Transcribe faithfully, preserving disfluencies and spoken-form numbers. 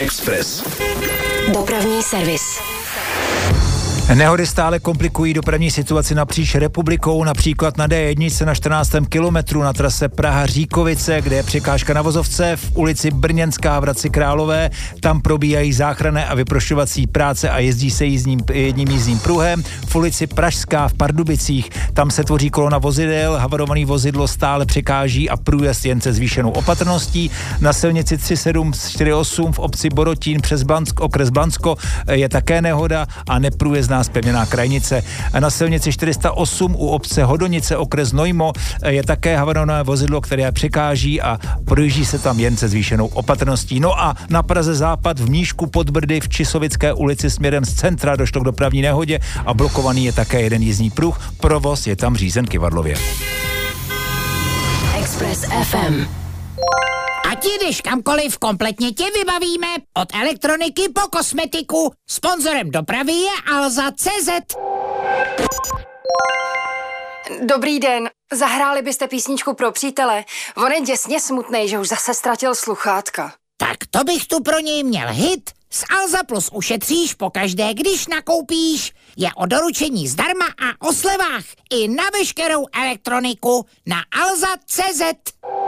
Express. Dopravní servis. Nehody stále komplikují dopravní situaci napříč republikou, například na D jedna na čtrnáctém kilometru na trase Praha-Říkovice, kde je překážka na vozovce, v ulici Brněnská v Hradci Králové, tam probíhají záchranné a vyprošťovací práce a jezdí se jízdním, jedním jízdním pruhem. V ulici Pražská v Pardubicích, tam se tvoří kolona vozidel, havarovaný vozidlo stále překáží a průjezd jen se zvýšenou opatrností. Na silnici tři sedm čtyři osm v obci Borotín přes Blansk, okres Blansko je také nehoda a neprůjezdná zpevněná krajnice. Na silnici čtyři sta osm u obce Hodonice, okres Nojmo, je také havarované vozidlo, které překáží a projíždí se tam jen se zvýšenou opatrností. No a na Praze Západ v Mníšku pod Brdy v Čisovické ulici směrem z centra došlo k dopravní nehodě a blokovaný je také jeden jízdní pruh. Provoz je tam řízen kyvadlově. Express F M. Ať jdeš kamkoliv, kompletně tě vybavíme. Od elektroniky po kosmetiku. Sponzorem dopravy je Alza tečka cé zet. Dobrý den, zahráli byste písničku pro přítele? On je děsně smutnej, že už zase ztratil sluchátka. Tak to bych tu pro něj měl hit. S Alza Plus ušetříš pokaždé, když nakoupíš. Je o doručení zdarma a o slevách i na veškerou elektroniku na alza tečka cé zet.